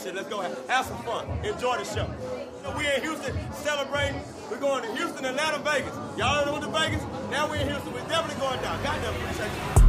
shit. Let's go have some fun. Enjoy the show. We in Houston celebrating. We're going to Houston, Atlanta, Vegas. Y'all done went to Vegas? Now we in Houston. We're definitely going down. Goddamn appreciate you.